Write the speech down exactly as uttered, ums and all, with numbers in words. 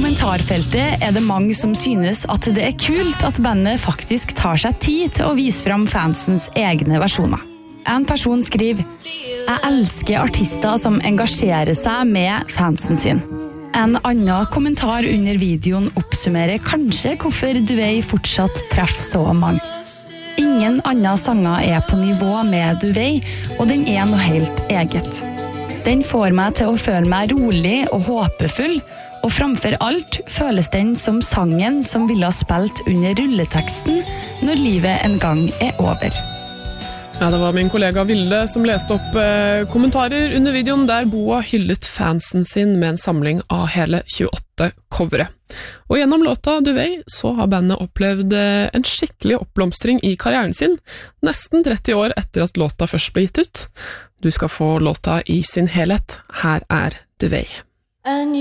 kommentarfeltet er det mange som synes at det er kult at bandet faktisk tar seg tid til å vise fram fansens egne versjoner. En person skriver: «Jeg elsker artister som engasjerer seg med fansen sin». En annen kommentar under videoen oppsummerer kanskje hvorfor Duvei fortsatt treffer så mange. Ingen andre sanger er på nivå med Duvei, og den er noe helt eget. Den får meg til å føle meg rolig og håpefull, og framfor alt føles den som sangen som ville ha spilt under rulleteksten når livet en gang er over. Ja, det var min kollega Vilde som leste opp eh, kommentarer under videoen der Boa hyllet fansen sin med en samling av hele tjueåtte covere. Og gjennom låta Duvei så har bandet opplevd eh, en skikkelig oppblomstring i karrieren sin, nesten tretti år etter at låta først ble gitt ut. Du skal få låta i sin helhet. Her er Duvei.